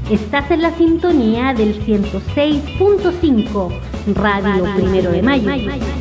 Estás en la sintonía del 106.5, Radio Primero de Mayo.